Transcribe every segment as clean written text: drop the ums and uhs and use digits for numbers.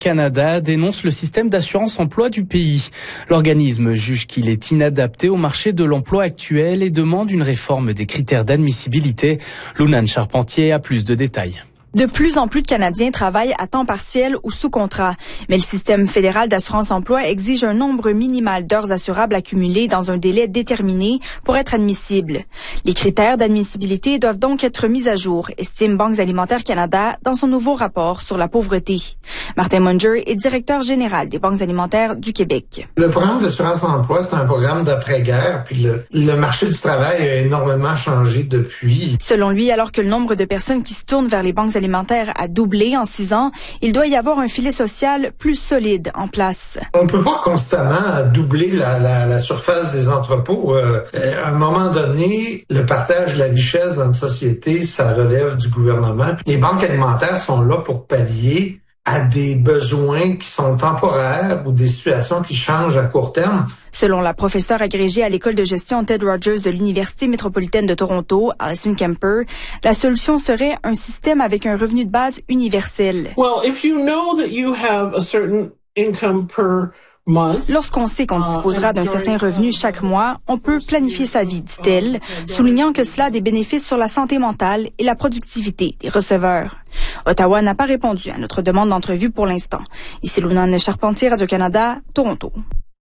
Canada dénonce le système d'assurance emploi du pays. L'organisme juge qu'il est inadapté au marché de l'emploi actuel et demande une réforme des critères d'admissibilité. Lounane Charpentier a plus de détails. De plus en plus de Canadiens travaillent à temps partiel ou sous contrat, mais le système fédéral d'assurance-emploi exige un nombre minimal d'heures assurables accumulées dans un délai déterminé pour être admissible. Les critères d'admissibilité doivent donc être mis à jour, estime Banques Alimentaires Canada dans son nouveau rapport sur la pauvreté. Martin Munger est directeur général des Banques Alimentaires du Québec. Le programme d'assurance-emploi, c'est un programme d'après-guerre, puis le marché du travail a énormément changé depuis. Selon lui, alors que le nombre de personnes qui se tournent vers les banques alimentaire a doublé en 6 ans, il doit y avoir un filet social plus solide en place. On ne peut pas constamment doubler la surface des entrepôts. À un moment donné, le partage de la richesse dans une société, ça relève du gouvernement. Les banques alimentaires sont là pour pallier à des besoins qui sont temporaires ou des situations qui changent à court terme. Selon la professeure agrégée à l'école de gestion Ted Rogers de l'Université métropolitaine de Toronto, Alison Kemper, la solution serait un système avec un revenu de base universel. Well, if you know that you have a certain income per month, lorsqu'on sait qu'on disposera d'un certain revenu chaque mois, on peut planifier sa vie, dit-elle, soulignant que cela a des bénéfices sur la santé mentale et la productivité des receveurs. Ottawa n'a pas répondu à notre demande d'entrevue pour l'instant. Ici Lounane Charpentier, Radio-Canada, Toronto.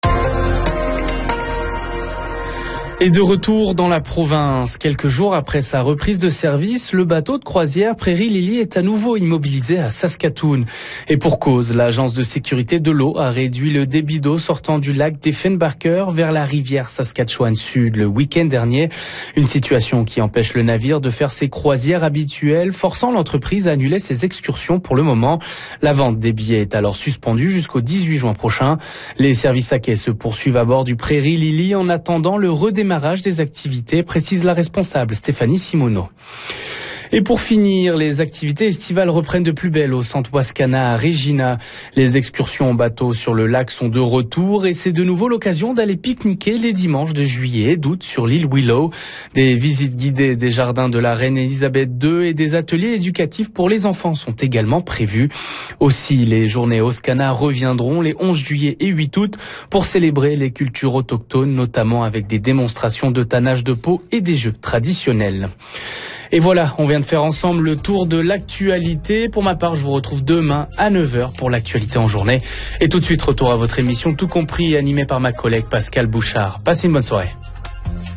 Et de retour dans la province, quelques jours après sa reprise de service, le bateau de croisière Prairie Lily est à nouveau immobilisé à Saskatoon. Et pour cause, l'agence de sécurité de l'eau a réduit le débit d'eau sortant du lac d'Effenbarker vers la rivière Saskatchewan Sud le week-end dernier. Une situation qui empêche le navire de faire ses croisières habituelles, forçant l'entreprise à annuler ses excursions pour le moment. La vente des billets est alors suspendue jusqu'au 18 juin prochain. Les services à quai se poursuivent à bord du Prairie Lily en attendant le redémarrage des activités, précise la responsable Stéphanie Simoneau. Et pour finir, les activités estivales reprennent de plus belle au centre Wascana à Regina. Les excursions en bateau sur le lac sont de retour et c'est de nouveau l'occasion d'aller pique-niquer les dimanches de juillet et d'août sur l'île Willow. Des visites guidées des jardins de la Reine Elisabeth II et des ateliers éducatifs pour les enfants sont également prévus. Aussi, les journées Wascana reviendront les 11 juillet et 8 août pour célébrer les cultures autochtones, notamment avec des démonstrations de tannage de peau et des jeux traditionnels. Et voilà, on vient de faire ensemble le tour de l'actualité. Pour ma part, je vous retrouve demain à 9h pour l'actualité en journée. Et tout de suite, retour à votre émission Tout compris, animée par ma collègue Pascal Bouchard. Passez une bonne soirée.